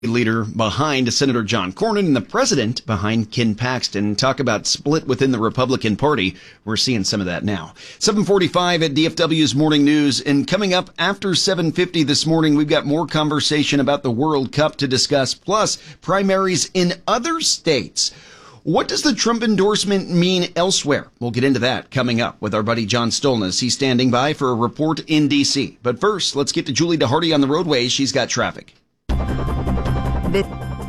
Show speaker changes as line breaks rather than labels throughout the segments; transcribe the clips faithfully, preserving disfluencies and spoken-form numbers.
leader behind Senator John Cornyn and the president behind Ken Paxton. Talk about split within the Republican Party. We're seeing some of that now. seven forty-five at D F W's Morning News. And coming up after seven fifty this morning, we've got more conversation about the World Cup to discuss, plus primaries in other states. What does the Trump endorsement mean elsewhere? We'll get into that coming up with our buddy John Stolness. He's standing by for a report in D C. But first, let's get to Julie DeHardy on the roadways. She's got traffic.
A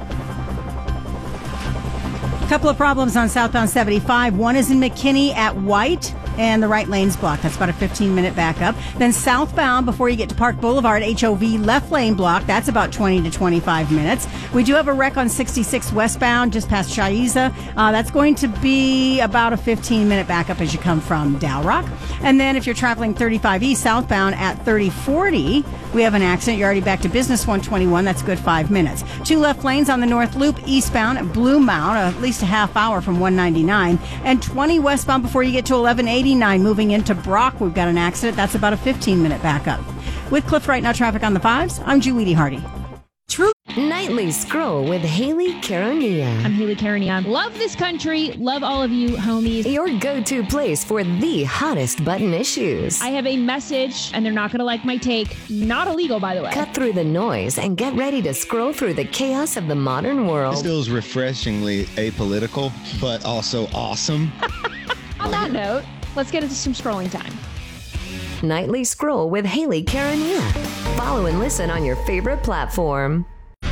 couple of problems on southbound seventy-five. One is in McKinney at White, and the right lane's blocked. That's about a fifteen-minute backup. Then southbound, before you get to Park Boulevard, H O V left lane blocked. That's about twenty to twenty-five minutes. We do have a wreck on sixty-six westbound, just past Shaiza. Uh, that's going to be about a fifteen-minute backup as you come from Dow Rock. And then if you're traveling thirty-five E southbound at thirty forty, we have an accident. You're already back to Business one twenty-one. That's a good five minutes. Two left lanes on the North Loop eastbound at Blue Mount, at least a half hour from one ninety-nine. And twenty westbound before you get to eleven eighty-nine. Moving into Brock, we've got an accident. That's about a fifteen-minute backup. With Cliff Right Now traffic on the fives, I'm Julie Hardy.
True. Nightly Scroll with Haley Caronia.
I'm Haley Caronia. Love this country. Love all of you, homies.
Your go-to place for the hottest button issues.
I have a message, and they're not going to like my take. Not illegal, by the way.
Cut through the noise and get ready to scroll through the chaos of the modern world.
This feels refreshingly apolitical, but also awesome.
On that note, let's get into some scrolling time.
Nightly Scroll with Haley Caronia. Follow and listen on your favorite platform.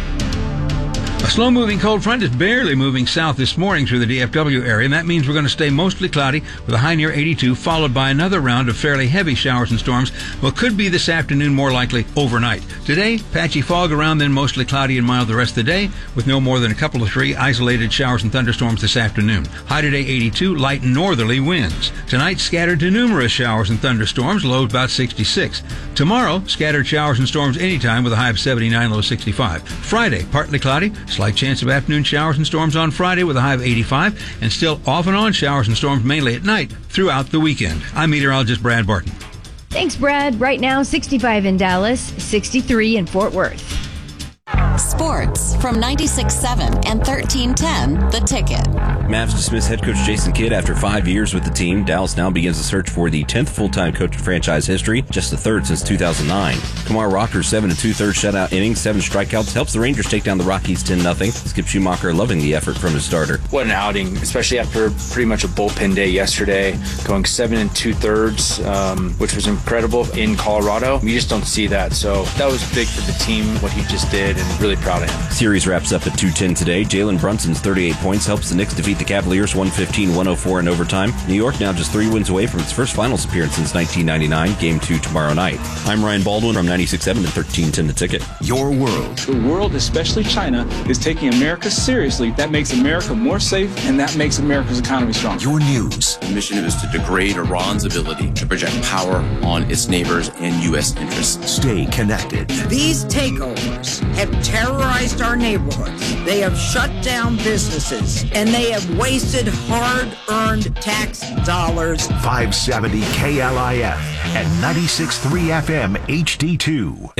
A slow-moving cold front is barely moving south this morning through the D F W area, and that means we're going to stay mostly cloudy with a high near eighty-two, followed by another round of fairly heavy showers and storms. What could be this afternoon, more likely overnight. Today, patchy fog around, then mostly cloudy and mild the rest of the day, with no more than a couple of three isolated showers and thunderstorms this afternoon. High today, eighty-two, light northerly winds. Tonight, scattered to numerous showers and thunderstorms, low about sixty-six. Tomorrow, scattered showers and storms anytime with a high of seventy-nine, low sixty-five. Friday, partly cloudy, slight chance of afternoon showers and storms on Friday with a high of eighty-five, and still off and on showers and storms mainly at night throughout the weekend. I'm meteorologist Brad Barton.
Thanks, Brad. Right now, sixty-five in Dallas, sixty-three in Fort Worth.
Sports from ninety-six point seven and thirteen ten, The Ticket.
Mavs dismiss head coach Jason Kidd after five years with the team. Dallas now begins a search for the tenth full-time coach in franchise history, just the third since two thousand nine. Kumar Rocker's seven and two-thirds shutout innings, seven strikeouts, helps the Rangers take down the Rockies ten nothing. Skip Schumacher loving the effort from his starter.
What an outing, especially after pretty much a bullpen day yesterday, going seven and two-thirds, um, which was incredible in Colorado. We just don't see that, so that was big for the team, what he just did, and really proud of him.
Series wraps up at two ten today. Jalen Brunson's thirty-eight points helps the Knicks defeat the Cavaliers one fifteen to one oh four in overtime. New York now just three wins away from its first finals appearance since nineteen ninety-nine. Game two tomorrow night. I'm Ryan Baldwin from ninety-six point seven and thirteen ten The Ticket.
Your world. The world, especially China, is taking America seriously. That makes America more safe, and that makes America's economy strong.
Your news. The mission is to degrade Iran's ability to project power on its neighbors and U S interests. Stay connected.
These takeovers have terrorized our neighborhoods. They have shut down businesses, and they have wasted hard-earned tax dollars.
five seventy K L I F and ninety-six point three F M H D two.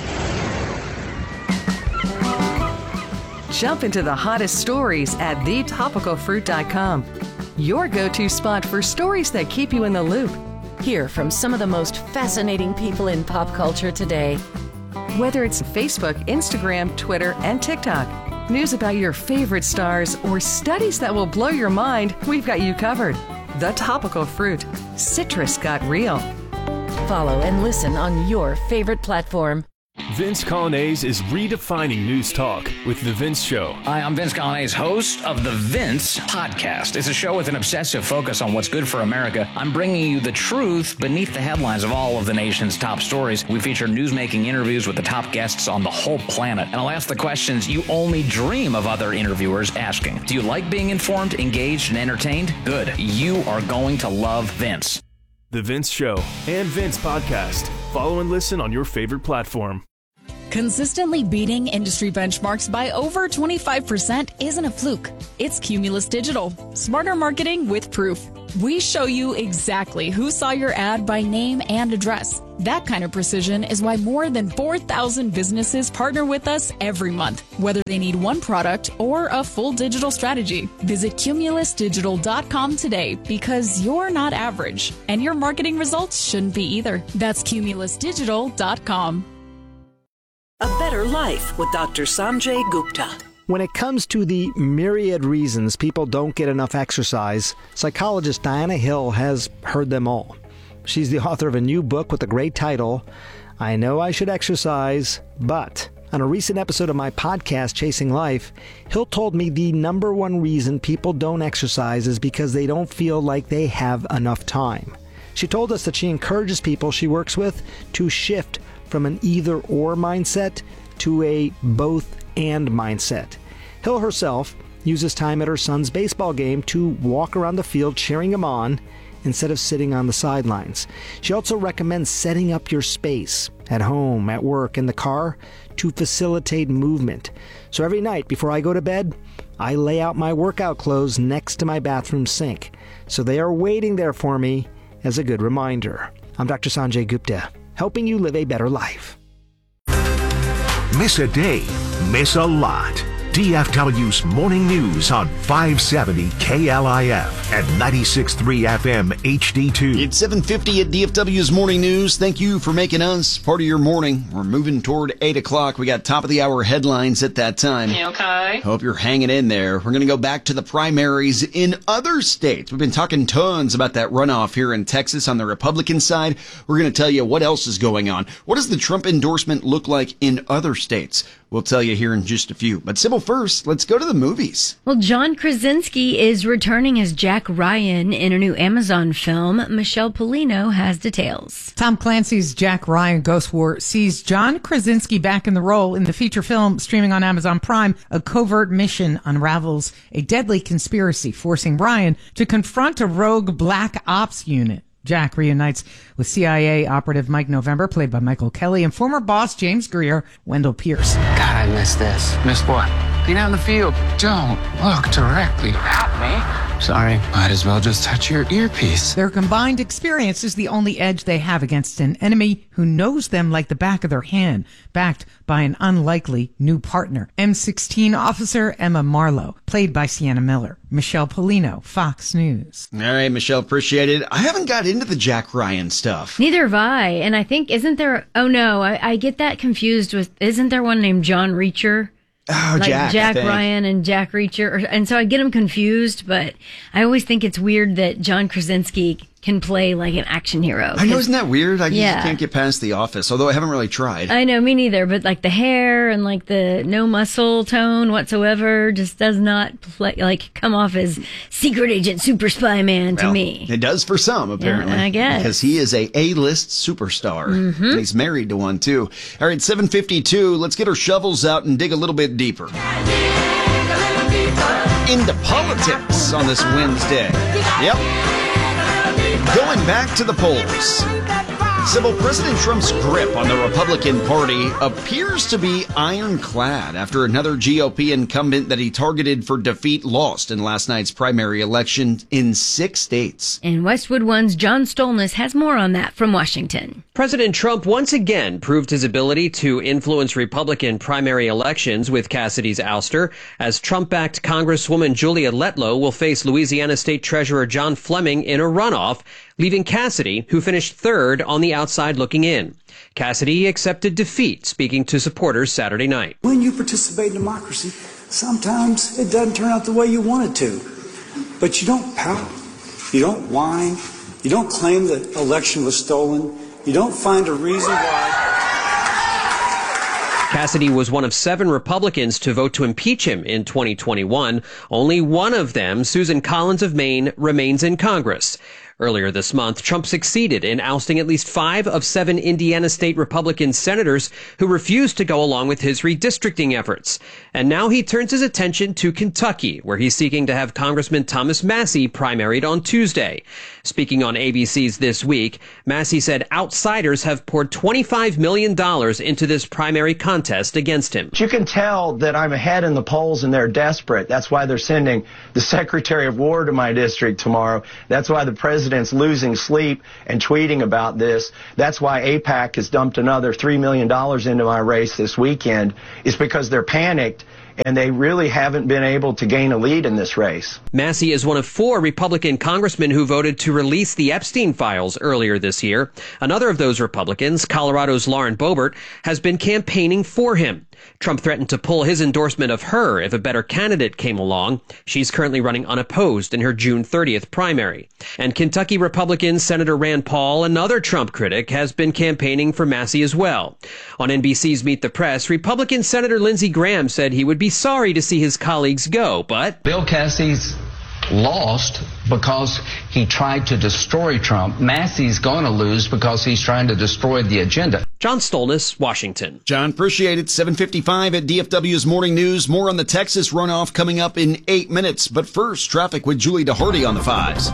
Jump into the hottest stories at the topical fruit dot com. Your go-to spot for stories that keep you in the loop.
Hear from some of the most fascinating people in pop culture today.
Whether it's Facebook, Instagram, Twitter, and TikTok, news about your favorite stars, or studies that will blow your mind, we've got you covered. The Topical Fruit. Citrus got real.
Follow and listen on your favorite platform.
Vince Coglianese is redefining news talk with The Vince Show.
Hi, I'm Vince Coglianese, host of The Vince Podcast. It's a show with an obsessive focus on what's good for America. I'm bringing you the truth beneath the headlines of all of the nation's top stories. We feature newsmaking interviews with the top guests on the whole planet. And I'll ask the questions you only dream of other interviewers asking. Do you like being informed, engaged, and entertained? Good. You are going to love Vince.
The Vince Show and Vince Podcast. Follow and listen on your favorite platform.
Consistently beating industry benchmarks by over twenty-five percent isn't a fluke. It's Cumulus Digital. Smarter marketing with proof. We show you exactly who saw your ad by name and address. That kind of precision is why more than four thousand businesses partner with us every month, whether they need one product or a full digital strategy. Visit Cumulus Digital dot com today because you're not average, and your marketing results shouldn't be either. That's Cumulus Digital dot com.
A better life with Doctor Sanjay Gupta.
When it comes to the myriad reasons people don't get enough exercise, psychologist Diana Hill has heard them all. She's the author of a new book with the great title, I Know I Should Exercise, But. On a recent episode of my podcast, Chasing Life, Hill told me the number one reason people don't exercise is because they don't feel like they have enough time. She told us that she encourages people she works with to shift from an either-or mindset to a both-and mindset. Hill herself uses time at her son's baseball game to walk around the field cheering him on instead of sitting on the sidelines. She also recommends setting up your space at home, at work, in the car to facilitate movement. So every night before I go to bed, I lay out my workout clothes next to my bathroom sink. So they are waiting there for me as a good reminder. I'm Doctor Sanjay Gupta, helping you live a better life.
Miss a day, miss a lot. D F W's Morning News on five seventy K L I F and ninety-six point three F M H D two.
It's seven fifty at D F W's Morning News. Thank you for making us part of your morning. We're moving toward eight o'clock. We got top of the hour headlines at that time.
Okay.
Hope you're hanging in there. We're going to go back to the primaries in other states. We've been talking tons about that runoff here in Texas on the Republican side. We're going to tell you what else is going on. What does the Trump endorsement look like in other states? We'll tell you here in just a few. But Sybil, first, let's go to the movies.
Well, John Krasinski is returning as Jack Ryan in a new Amazon film. Michelle Polino has details.
Tom Clancy's Jack Ryan Ghost War sees John Krasinski back in the role in the feature film streaming on Amazon Prime. A covert mission unravels a deadly conspiracy, forcing Ryan to confront a rogue black ops unit. Jack reunites with C I A operative Mike November, played by Michael Kelly, and former boss James Greer, Wendell Pierce.
God, I miss this. Miss what? Being out in the field. Don't look directly at me. Sorry, might as well just touch your earpiece.
Their combined experience is the only edge they have against an enemy who knows them like the back of their hand, backed by an unlikely new partner. M sixteen officer Emma Marlowe, played by Sienna Miller. Michelle Polino, Fox News.
All right, Michelle, appreciate it. I haven't got into the Jack Ryan stuff.
Neither have I. And I think, isn't there, oh no, I, I get that confused with, isn't there one named John Reacher?
Oh,
like
Jack,
Jack Ryan and Jack Reacher. Or, and so I get them confused, but I always think it's weird that John Krasinski can play like an action hero.
I know, isn't that weird? I
yeah.
just can't get past The Office, although I haven't really tried.
I know, me neither, but like the hair and like the no muscle tone whatsoever just does not play, like come off as secret agent super spy man to
well,
me.
It does for some, apparently.
Yeah, I guess.
Because he is a A-list superstar.
Mm-hmm.
And he's married to one, too. All right, seven fifty-two. Let's get our shovels out and dig a little bit deeper. Into politics on this Wednesday. Yep. Going back to the polls. Sybil, President Trump's grip on the Republican Party appears to be ironclad after another G O P incumbent that he targeted for defeat lost in last night's primary election in six states.
And Westwood One's John Stolnis has more on that from Washington.
President Trump once again proved his ability to influence Republican primary elections with Cassidy's ouster, as Trump-backed Congresswoman Julia Letlow will face Louisiana State Treasurer John Fleming in a runoff, leaving Cassidy, who finished third, on the outside looking in. Cassidy accepted defeat, speaking to supporters Saturday night.
When you participate in democracy, sometimes it doesn't turn out the way you want it to. But you don't pout, you don't whine, you don't claim the election was stolen, you don't find a reason why.
Cassidy was one of seven Republicans to vote to impeach him in twenty twenty-one. Only one of them, Susan Collins of Maine, remains in Congress. Earlier this month, Trump succeeded in ousting at least five of seven Indiana state Republican senators who refused to go along with his redistricting efforts. And now he turns his attention to Kentucky, where he's seeking to have Congressman Thomas Massie primaried on Tuesday. Speaking on A B C's This Week, Massie said outsiders have poured twenty-five million dollars into this primary contest against him.
You can tell that I'm ahead in the polls and they're desperate. That's why they're sending the Secretary of War to my district tomorrow. That's why the president's losing sleep and tweeting about this. That's why AIPAC has dumped another three million dollars into my race this weekend. It's because they're panicked and they really haven't been able to gain a lead in this race.
Massie is one of four Republican congressmen who voted to release the Epstein files earlier this year. Another of those Republicans, Colorado's Lauren Boebert, has been campaigning for him. Trump threatened to pull his endorsement of her if a better candidate came along. She's currently running unopposed in her June thirtieth primary. And Kentucky Republican Senator Rand Paul, another Trump critic, has been campaigning for Massie as well. On N B C's Meet the Press, Republican Senator Lindsey Graham said he would be sorry to see his colleagues go, but
Bill Cassie's lost because he tried to destroy Trump. Massie's going to lose because he's trying to destroy the agenda.
John Stolnis, Washington.
John, appreciate it. seven fifty-five at D F W's Morning News. More on the Texas runoff coming up in eight minutes. But first, traffic with Julie DeHardy on the fives.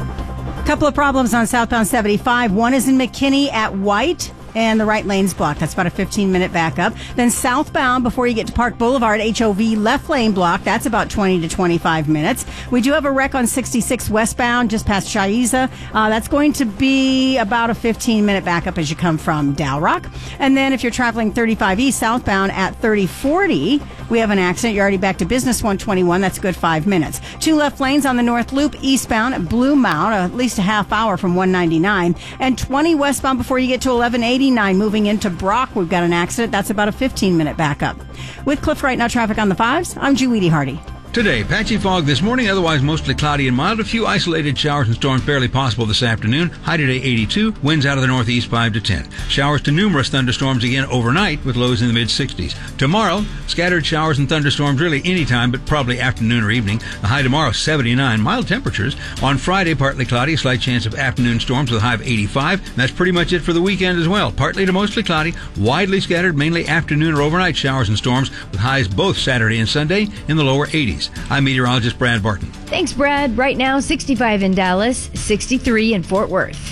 Couple of problems on southbound seventy-five. One is in McKinney at White, and the right lane's blocked. That's about a fifteen minute backup. Then southbound, before you get to Park Boulevard, H O V left lane blocked. That's about twenty to twenty-five minutes. We do have a wreck on sixty-six westbound, just past Shaiza. Uh, that's going to be about a fifteen minute backup as you come from Dow Rock. And then if you're traveling thirty-five east southbound at thirty forty, we have an accident. You're already back to Business one twenty-one. That's a good five minutes. Two left lanes on the North Loop eastbound at Blue Mount, at least a half hour from one ninety-nine. And twenty westbound before you get to eleven eighty-nine, moving into Brock. We've got an accident. That's about a fifteen minute backup. With Cliff Right Now traffic on the fives, I'm Julie Hardy.
Today, patchy fog this morning, otherwise mostly cloudy and mild. A few isolated showers and storms barely possible this afternoon. High today eighty-two, winds out of the northeast five to ten. Showers to numerous thunderstorms again overnight with lows in the mid sixties. Tomorrow, scattered showers and thunderstorms really anytime, but probably afternoon or evening. The high tomorrow seventy-nine, mild temperatures. On Friday, partly cloudy, slight chance of afternoon storms with a high of eighty-five. And that's pretty much it for the weekend as well. Partly to mostly cloudy, widely scattered, mainly afternoon or overnight showers and storms with highs both Saturday and Sunday in the lower eighties. I'm meteorologist Brad Barton.
Thanks, Brad. Right now, sixty-five in Dallas, sixty-three in Fort Worth.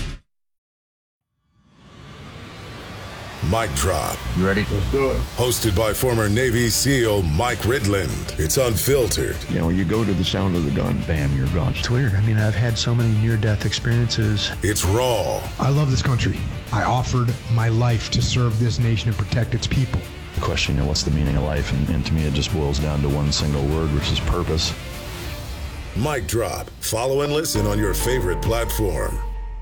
Mic Drop.
You ready? Let's do it.
Hosted by former Navy SEAL Mike Ridland. It's unfiltered.
You know, you go to the sound of the gun, bam, you're gone.
It's weird. I mean, I've had so many near-death experiences.
It's raw.
I love this country. I offered my life to serve this nation and protect its people.
The question, you know, what's the meaning of life? And, and to me, it just boils down to one single word, which is purpose.
Mic Drop. Follow and listen on your favorite platform.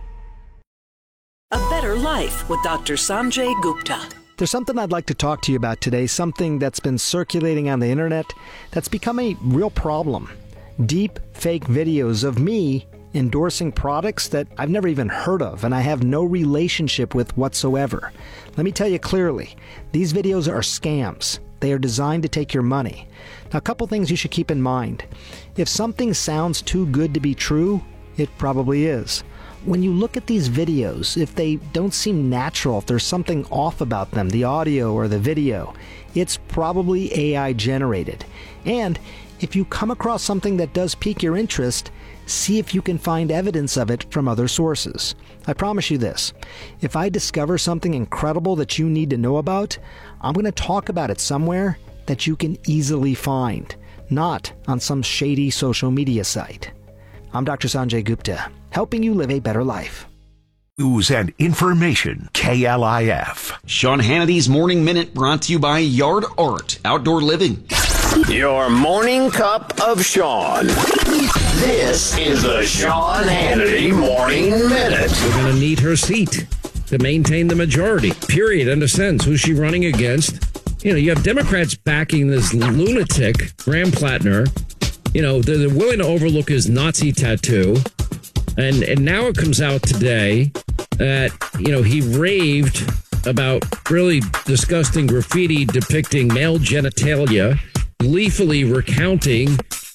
A Better Life with Doctor Sanjay Gupta.
There's something I'd like to talk to you about today, something that's been circulating on the internet that's become a real problem. Deep fake videos of me endorsing products that I've never even heard of and I have no relationship with whatsoever. Let me tell you clearly, these videos are scams. They are designed to take your money. Now, a couple things you should keep in mind. If something sounds too good to be true, it probably is. When you look at these videos, if they don't seem natural, if there's something off about them, the audio or the video, it's probably A I generated. And if you come across something that does pique your interest, see if you can find evidence of it from other sources. I promise you this, if I discover something incredible that you need to know about, I'm going to talk about it somewhere that you can easily find, not on some shady social media site. I'm Doctor Sanjay Gupta, helping you live a better life.
News and information, K L I F.
Sean Hannity's Morning Minute brought to you by Yard Art Outdoor Living.
Your morning cup of Sean. This is the Sean Hannity Morning Minute.
We're going to need her seat to maintain the majority, period. In a sense, who's she running against? You know, you have Democrats backing this lunatic, Graham Plattner. You know, they're, they're willing to overlook his Nazi tattoo. And, and now it comes out today that, you know, he raved about really disgusting graffiti depicting male genitalia, gleefully recounting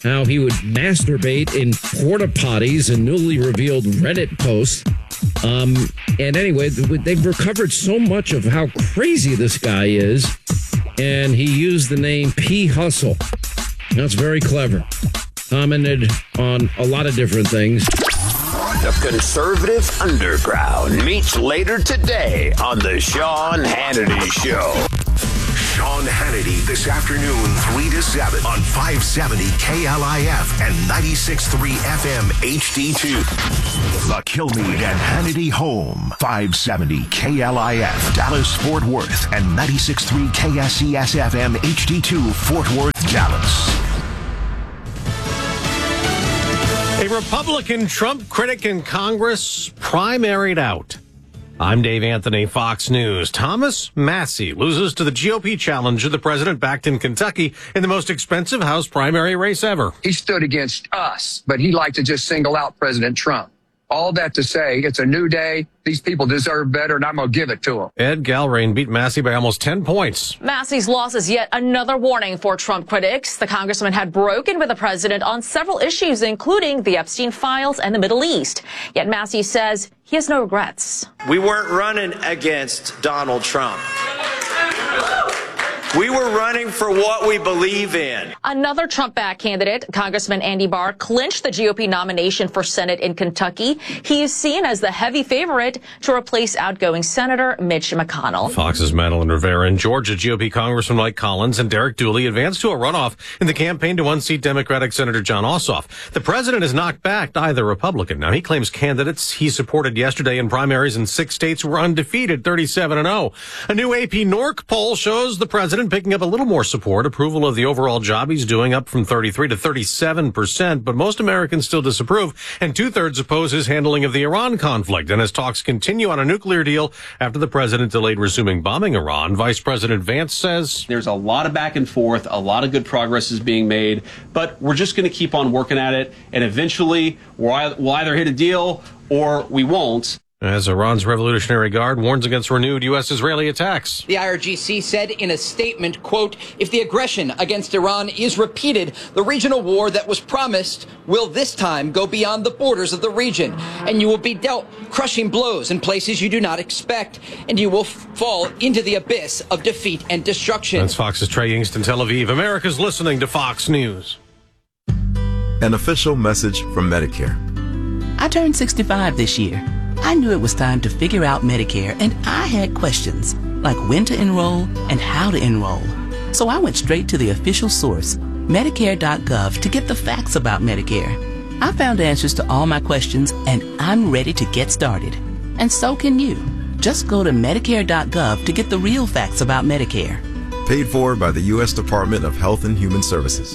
how he would masturbate in porta potties and newly revealed Reddit posts. Um, and anyway, they've recovered so much of how crazy this guy is, and he used the name P. Hustle. That's very clever. Commented on a lot of different things.
The conservative underground meets later today on the Sean Hannity Show.
Sean Hannity this afternoon, three to seven on five seventy K L I F and ninety-six point three F M H D two. The Kilmeade and Hannity Home, five seventy K L I F, Dallas, Fort Worth, and ninety-six point three K S E S F M H D two, Fort Worth, Dallas.
A Republican Trump critic in Congress primaried out. I'm Dave Anthony, Fox News. Thomas Massie loses to the G O P challenger the president backed in Kentucky in the most expensive House primary race ever.
He stood against us, but he liked to just single out President Trump. All that to say, it's a new day. These people deserve better, and I'm going to give it to them.
Ed Galrain beat Massie by almost ten points.
Massie's loss is yet another warning for Trump critics. The congressman had broken with the president on several issues, including the Epstein files and the Middle East. Yet Massie says he has no regrets.
We weren't running against Donald Trump. We were running for what we believe in.
Another Trump-backed candidate, Congressman Andy Barr, clinched the G O P nomination for Senate in Kentucky. He is seen as the heavy favorite to replace outgoing Senator Mitch McConnell.
Fox's Madeline Rivera in Georgia, G O P Congressman Mike Collins and Derek Dooley advanced to a runoff in the campaign to unseat Democratic Senator John Ossoff. The president has knocked back either Republican. Now, he claims candidates he supported yesterday in primaries in six states were undefeated, thirty-seven and oh. A new A P Norc poll shows the president picking up a little more support, approval of the overall job he's doing up from thirty-three to thirty-seven percent, but most Americans still disapprove, and two-thirds oppose his handling of the Iran conflict. And as talks continue on a nuclear deal after the president delayed resuming bombing Iran, Vice President Vance says
there's a lot of back and forth, a lot of good progress is being made, but we're just going to keep on working at it, and eventually we'll either hit a deal or we won't.
As Iran's Revolutionary Guard warns against renewed U S-Israeli attacks.
The I R G C said in a statement, quote, if the aggression against Iran is repeated, the regional war that was promised will this time go beyond the borders of the region, and you will be dealt crushing blows in places you do not expect, and you will f- fall into the abyss of defeat and destruction.
That's Fox's Trey Yingst in Tel Aviv. America's listening to Fox News.
An official message from Medicare.
I turned sixty-five this year. I knew it was time to figure out Medicare, and I had questions, like when to enroll and how to enroll. So I went straight to the official source, Medicare dot gov, to get the facts about Medicare. I found answers to all my questions, and I'm ready to get started. And so can you. Just go to Medicare dot gov to get the real facts about Medicare.
Paid for by the U S Department of Health and Human Services.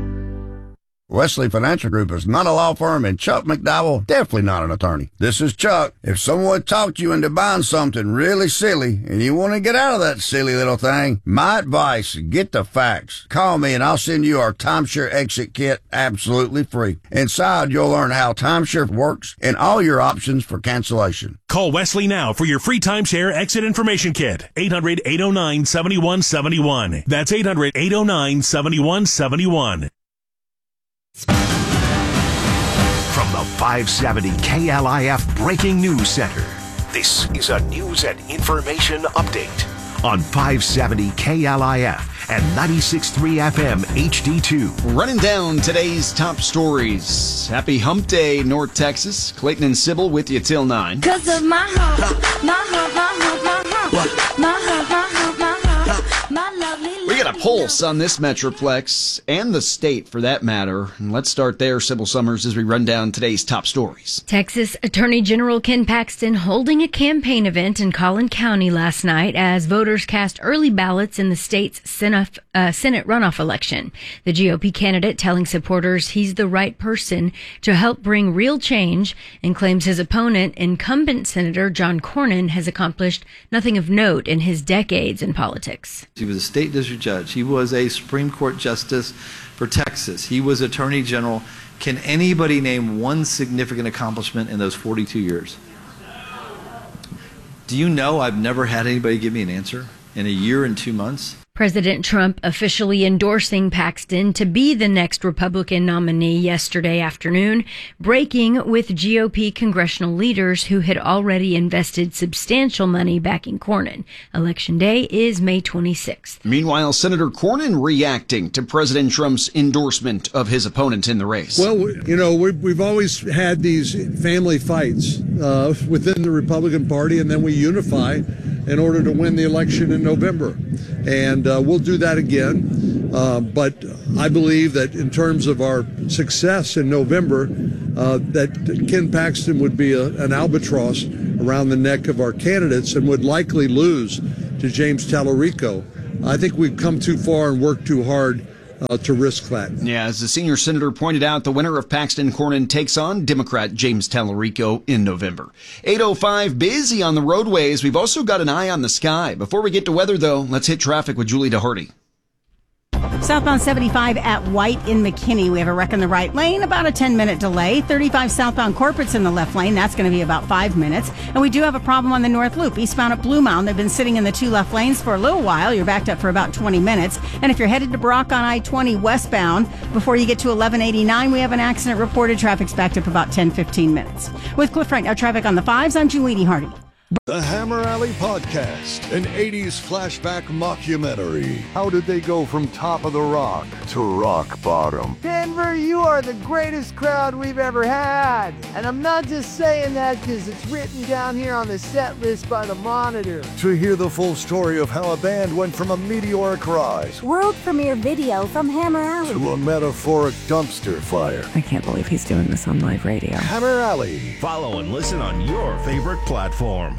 Wesley Financial Group is not a law firm, and Chuck McDowell definitely not an attorney. This is Chuck. If someone talked you into buying something really silly and you want to get out of that silly little thing, my advice, get the facts. Call me and I'll send you our timeshare exit kit absolutely free. Inside, you'll learn how timeshare works and all your options for cancellation.
Call Wesley now for your free timeshare exit information kit. eight hundred, eight oh nine, seven one seven one. That's eight hundred, eight oh nine, seven one seven one.
From the five seventy K L I F Breaking News Center, this is a news and information update on five seventy K L I F and ninety-six point three F M H D two.
Running down today's top stories. Happy Hump Day, North Texas. Clayton and Sybil with you till nine.
Cause of my hump, my hump, my hump, my hump, my hump, my hump, my hump, my lovely.
We got a pulse on this Metroplex and the state for that matter. And let's start there, Sybil Summers, as we run down today's top stories.
Texas Attorney General Ken Paxton holding a campaign event in Collin County last night as voters cast early ballots in the state's Senate, uh, Senate runoff election. The G O P candidate telling supporters he's the right person to help bring real change and claims his opponent, incumbent Senator John Cornyn, has accomplished nothing of note in his decades in politics.
He was a state district judge. He was a Supreme Court justice for Texas. He was Attorney General. Can anybody name one significant accomplishment in those forty-two years? Do you know I've never had anybody give me an answer in a year and two months?
President Trump officially endorsing Paxton to be the next Republican nominee yesterday afternoon, breaking with G O P congressional leaders who had already invested substantial money backing Cornyn. Election day is May twenty-sixth.
Meanwhile, Senator Cornyn reacting to President Trump's endorsement of his opponent in the race.
Well, you know, we've, we've always had these family fights uh, within the Republican Party, and then we unify in order to win the election in November. And uh, we'll do that again. Uh, but I believe that in terms of our success in November, uh, that Ken Paxton would be a, an albatross around the neck of our candidates and would likely lose to James Tallarico. I think we've come too far and worked too hard Uh, to risk that.
Yeah, as the senior senator pointed out, the winner of Paxton-Cornyn takes on Democrat James Tallarico in November. eight oh five, busy on the roadways. We've also got an eye on the sky. Before we get to weather, though, let's hit traffic with Julie DeHarty.
Southbound seventy-five at White in McKinney. We have a wreck in the right lane, about a ten-minute delay. thirty-five southbound Corporate's in the left lane. That's going to be about five minutes. And we do have a problem on the North Loop. Eastbound at Blue Mound, they've been sitting in the two left lanes for a little while. You're backed up for about twenty minutes. And if you're headed to Brock on I twenty westbound, before you get to eleven eighty-nine, we have an accident reported. Traffic's backed up about ten, fifteen minutes. With Cliff Right Now traffic on the fives, I'm Julie DeHarty.
The Hammer Alley Podcast, an eighties flashback mockumentary. How did they go from top of the rock to rock bottom?
Denver, you are the greatest crowd we've ever had. And I'm not just saying that because it's written down here on the set list by the Monitor.
To hear the full story of how a band went from a meteoric rise,
world premiere video from Hammer Alley,
to a metaphoric dumpster fire.
I can't believe he's doing this on live radio.
Hammer Alley.
Follow and listen on your favorite platform.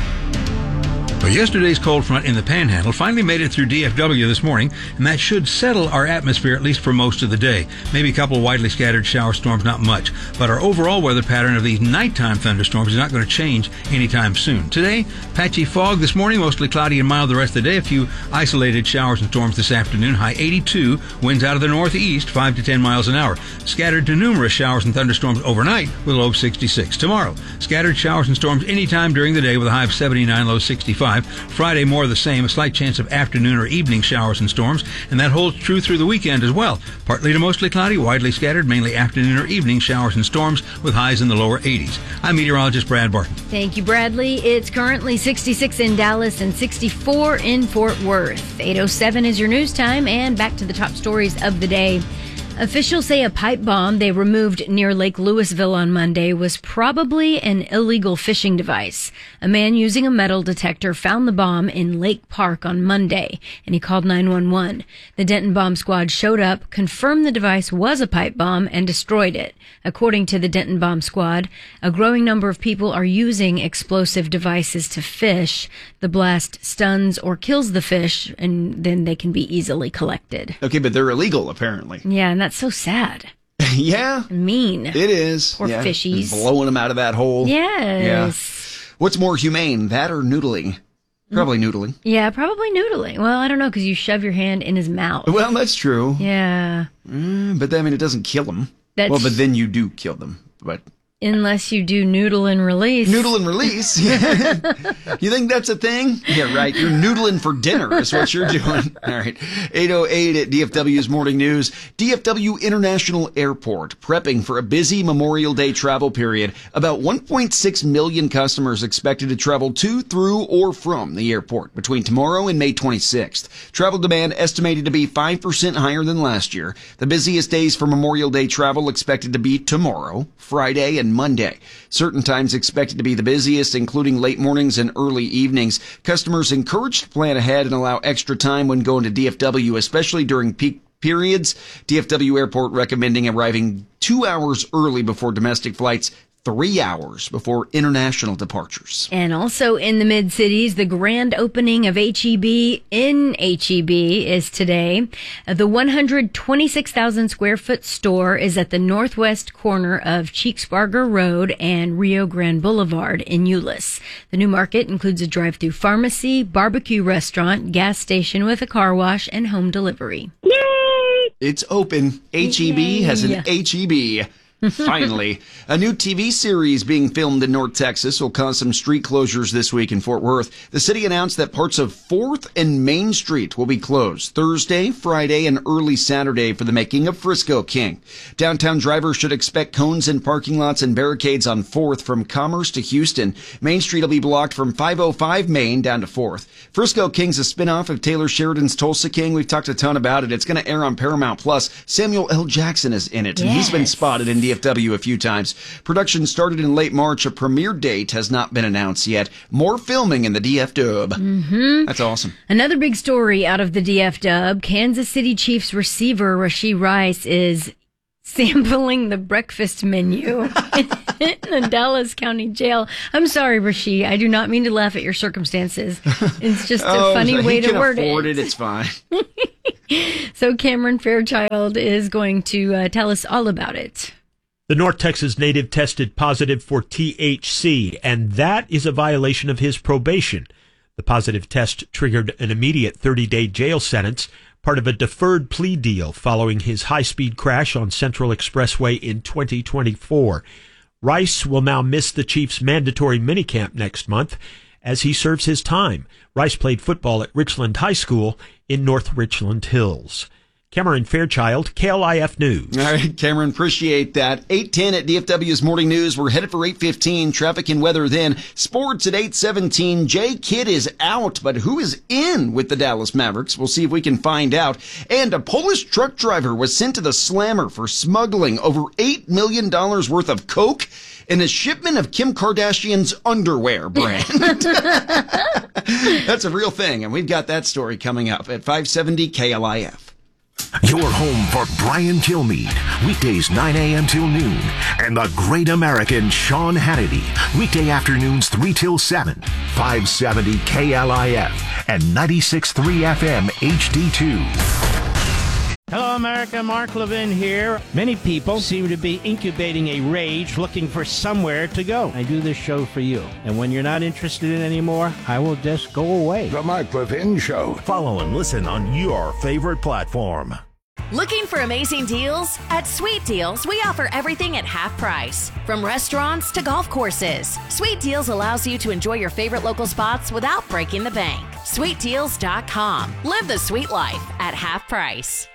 Well, yesterday's cold front in the Panhandle finally made it through D F W this morning, and that should settle our atmosphere at least for most of the day. Maybe a couple of widely scattered shower storms, not much. But our overall weather pattern of these nighttime thunderstorms is not going to change anytime soon. Today, patchy fog this morning, mostly cloudy and mild the rest of the day. A few isolated showers and storms this afternoon. High eighty-two, winds out of the northeast, five to ten miles an hour. Scattered to numerous showers and thunderstorms overnight with a low of sixty-six. Tomorrow, scattered showers and storms anytime during the day with a high of seventy-nine, low sixty-five. Friday, more of the same, a slight chance of afternoon or evening showers and storms, and that holds true through the weekend as well. Partly to mostly cloudy, widely scattered, mainly afternoon or evening showers and storms with highs in the lower eighties. I'm meteorologist Brad Barton.
Thank you, Bradley. It's currently sixty-six in Dallas and sixty-four in Fort Worth. eight oh seven is your news time, and back to the top stories of the day. Officials say a pipe bomb they removed near Lake Louisville on Monday was probably an illegal fishing device. A man using a metal detector found the bomb in Lake Park on Monday, and he called nine one one. The Denton Bomb Squad showed up, confirmed the device was a pipe bomb, and destroyed it. According to the Denton Bomb Squad, a growing number of people are using explosive devices to fish. The blast stuns or kills the fish, and then they can be easily collected.
Okay, but they're illegal, apparently.
Yeah, and that's so sad.
Yeah.
Mean.
It is.
Poor
yeah.
fishies.
Blowing them out of that hole.
Yes.
Yeah. What's more humane, that or noodling? Probably noodling.
Yeah, probably noodling. Well, I don't know, because you shove your hand in his mouth.
Well, that's true.
Yeah.
Mm, but, I mean, it doesn't kill them.
That's...
Well, but then you do kill them. But
unless you do noodle and release.
Noodle and release? You think that's a thing? Yeah, right. You're noodling for dinner is what you're doing. All right. eight oh eight at D F W's Morning News. D F W International Airport prepping for a busy Memorial Day travel period. About one point six million customers expected to travel to, through, or from the airport between tomorrow and May twenty-sixth. Travel demand estimated to be five percent higher than last year. The busiest days for Memorial Day travel expected to be tomorrow, Friday, and Monday. Certain times expected to be the busiest, including late mornings and early evenings. Customers encouraged to plan ahead and allow extra time when going to D F W, especially during peak periods. D F W Airport recommending arriving two hours early before domestic flights, three hours before international departures.
And also in the mid-cities, the grand opening of H E B in H E B is today. The one hundred twenty-six thousand square foot store is at the northwest corner of Cheeksbarger Road and Rio Grande Boulevard in Euless. The new market includes a drive-through pharmacy, barbecue restaurant, gas station with a car wash, and home delivery.
It's open. H E B has an
Yay.
H E B. Finally, a new T V series being filmed in North Texas will cause some street closures this week in Fort Worth. The city announced that parts of fourth and Main Street will be closed Thursday, Friday, and early Saturday for the making of Frisco King. Downtown drivers should expect cones in parking lots and barricades on fourth from Commerce to Houston. Main Street will be blocked from five oh five Main down to fourth. Frisco King's a spinoff of Taylor Sheridan's Tulsa King. We've talked a ton about it. It's going to air on Paramount Plus. Samuel L. Jackson is in it, and
Yes.
he's been spotted in D F W a few times. Production started in late March. A premiere date has not been announced yet. More filming in the D F Dub.
Mm-hmm.
That's awesome.
Another big story out of the D F Dub, Kansas City Chiefs receiver Rashee Rice is sampling the breakfast menu in the Dallas County Jail. I'm sorry, Rashee. I do not mean to laugh at your circumstances. It's just a
oh,
funny
so
way
he
to
can
word
afford
it.
it. It's fine.
So Cameron Fairchild is going to uh, tell us all about it.
The North Texas native tested positive for T H C, and that is a violation of his probation. The positive test triggered an immediate thirty-day jail sentence, part of a deferred plea deal following his high-speed crash on Central Expressway in twenty twenty-four. Rice will now miss the Chiefs' mandatory minicamp next month as he serves his time. Rice played football at Richland High School in North Richland Hills. Cameron Fairchild, K L I F News.
All right, Cameron, appreciate that. eight ten at D F W's Morning News. We're headed for eight fifteen. Traffic and weather then. Sports at eight seventeen. Jay Kidd is out, but who is in with the Dallas Mavericks? We'll see if we can find out. And a Polish truck driver was sent to the slammer for smuggling over eight million dollars worth of coke in a shipment of Kim Kardashian's underwear brand. That's a real thing, and we've got that story coming up at five seventy K L I F.
Your home for Brian Kilmeade, weekdays nine a.m. till noon, and the great American Sean Hannity, weekday afternoons three till seven, five seventy K L I F and ninety-six point three F M H D two.
Hello, America. Mark Levin here. Many people seem to be incubating a rage looking for somewhere to go. I do this show for you. And when you're not interested in it anymore, I will just go away.
The Mark Levin Show.
Follow and listen on your favorite platform.
Looking for amazing deals? At Sweet Deals, we offer everything at half price. From restaurants to golf courses, Sweet Deals allows you to enjoy your favorite local spots without breaking the bank. sweet deals dot com. Live the sweet life at half price.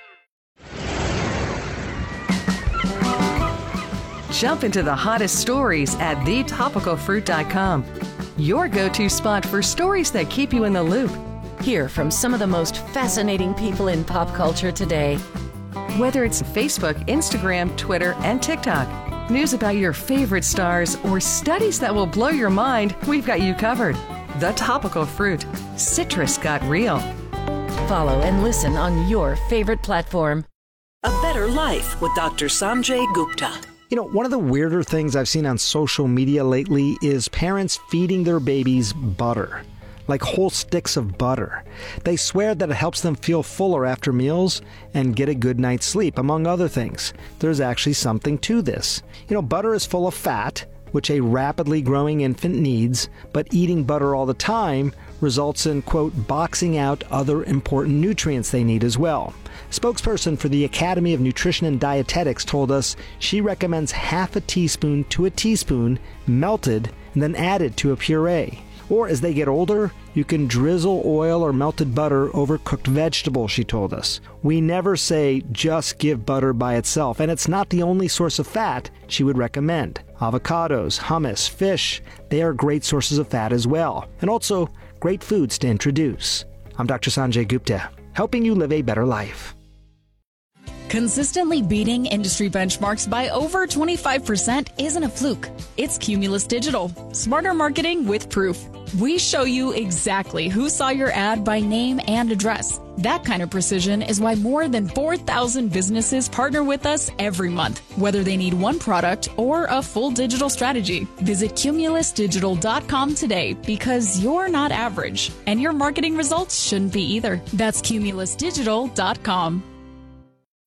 Jump into the hottest stories at the topical fruit dot com. Your go-to spot for stories that keep you in the loop.
Hear from some of the most fascinating people in pop culture today.
Whether it's Facebook, Instagram, Twitter, and TikTok, news about your favorite stars, or studies that will blow your mind, we've got you covered. The Topical Fruit. Citrus got real.
Follow and listen on your favorite platform.
A Better Life with Doctor Sanjay Gupta.
You know, one of the weirder things I've seen on social media lately is parents feeding their babies butter. Like whole sticks of butter. They swear that it helps them feel fuller after meals and get a good night's sleep, among other things. There's actually something to this. You know, butter is full of fat, which a rapidly growing infant needs, but eating butter all the time results in, quote, boxing out other important nutrients they need as well. Spokesperson for the Academy of Nutrition and Dietetics told us she recommends half a teaspoon to a teaspoon melted and then added to a puree. Or as they get older, you can drizzle oil or melted butter over cooked vegetables, she told us. We never say just give butter by itself, and it's not the only source of fat she would recommend. Avocados, hummus, fish, they are great sources of fat as well, and also great foods to introduce. I'm Doctor Sanjay Gupta, helping you live a better life.
Consistently beating industry benchmarks by over twenty-five percent isn't a fluke. It's Cumulus Digital. Smarter marketing with proof. We show you exactly who saw your ad by name and address. That kind of precision is why more than four thousand businesses partner with us every month, whether they need one product or a full digital strategy. Visit cumulus digital dot com today because you're not average, and your marketing results shouldn't be either. That's cumulus digital dot com.